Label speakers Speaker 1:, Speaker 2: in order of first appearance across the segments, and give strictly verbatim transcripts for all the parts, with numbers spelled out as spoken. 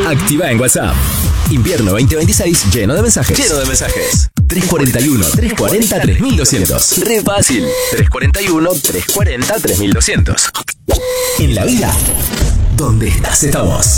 Speaker 1: Activa en WhatsApp. Invierno veinte veintiséis lleno de mensajes. Lleno de mensajes. tres cuarenta y uno, trescientos cuarenta, tres mil doscientos. Re fácil. tres cuarenta y uno, trescientos cuarenta, tres mil doscientos. En la vida, donde estás estamos.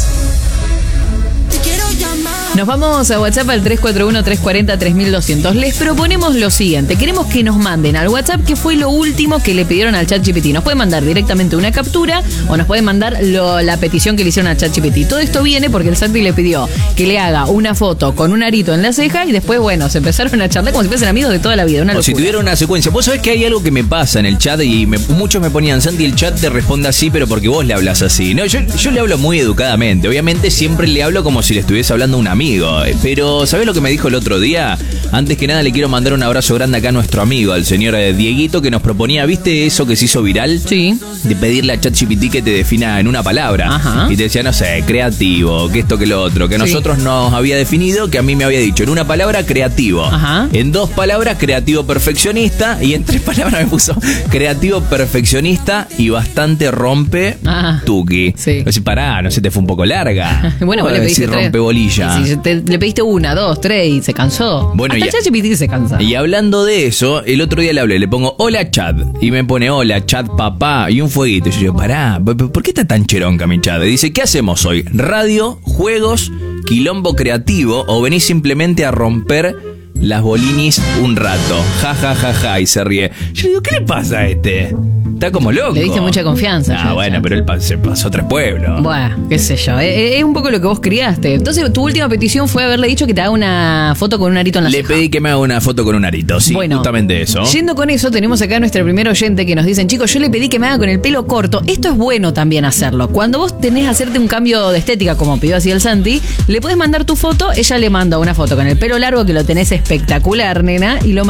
Speaker 2: Nos vamos a WhatsApp al tres cuatro uno, trescientos cuarenta, tres mil doscientos. Les proponemos lo siguiente. Queremos que nos manden al WhatsApp qué fue lo último que le pidieron al ChatGPT. Nos pueden mandar directamente una captura o nos pueden mandar lo, la petición que le hicieron al ChatGPT. Todo esto viene porque el Santi le pidió que le haga una foto con un arito en la ceja y después, bueno, se empezaron a charlar como si fuesen amigos de toda la vida. Una
Speaker 3: o si tuviera una secuencia. Vos sabés que hay algo que me pasa en el chat y me, muchos me ponían, Santi, el chat te responde así, pero porque vos le hablas así. No, yo, yo le hablo muy educadamente. Obviamente siempre le hablo como si le estuviese hablando a un amigo. Pero ¿sabés lo que me dijo el otro día? Antes que nada le quiero mandar un abrazo grande acá a nuestro amigo, al señor Dieguito, que nos proponía, ¿viste eso que se hizo viral?
Speaker 2: Sí.
Speaker 3: De pedirle a ChatGPT que te defina en una palabra.
Speaker 2: Ajá.
Speaker 3: Y te decía, no sé, creativo, que esto, que lo otro. Que
Speaker 2: Sí.
Speaker 3: nosotros nos había definido, que a mí me había dicho en una palabra creativo.
Speaker 2: Ajá.
Speaker 3: En dos palabras creativo perfeccionista. Y en tres palabras me puso creativo perfeccionista y bastante rompe
Speaker 2: Ah.
Speaker 3: tuki.
Speaker 2: Sí.
Speaker 3: Así, pará, no se te fue un poco larga.
Speaker 2: Bueno, vos le
Speaker 3: Si
Speaker 2: pediste tres.
Speaker 3: rompe bolilla.
Speaker 2: Y si te- le pediste una, dos, tres y se cansó.
Speaker 3: Bueno,
Speaker 2: Hasta
Speaker 3: ya-
Speaker 2: ChatGPT se cansa.
Speaker 3: Y hablando de eso, el otro día le hablé, le pongo hola chat, y me pone hola chat papá, y un fueguito. Y yo digo, pará, ¿por qué está tan cheronca mi chat? Y dice, ¿qué hacemos hoy? ¿Radio, juegos, quilombo creativo o venís simplemente a romper las bolinis un rato? Ja, ja, ja, ja, y se ríe. Yo digo, ¿qué le pasa a este? Está como loco.
Speaker 2: Le diste mucha confianza.
Speaker 3: Ah,
Speaker 2: ya,
Speaker 3: bueno,
Speaker 2: ya.
Speaker 3: pero él pa- se pasó tres pueblos.
Speaker 2: Bueno, qué sé yo. Es, es un poco lo que vos criaste. Entonces, tu última petición fue haberle dicho que te haga una foto con un arito en la
Speaker 3: Le
Speaker 2: ceja.
Speaker 3: pedí que me haga una foto con un arito, sí,
Speaker 2: Bueno,
Speaker 3: justamente eso.
Speaker 2: Yendo con eso, tenemos acá a nuestra primer oyente que nos dicen, chicos, yo le pedí que me haga con el pelo corto. Esto es bueno también hacerlo. Cuando vos tenés que hacerte un cambio de estética, como pidió así el Santi, le podés mandar tu foto, ella le manda una foto con el pelo largo que lo tenés espectacular, nena, y lo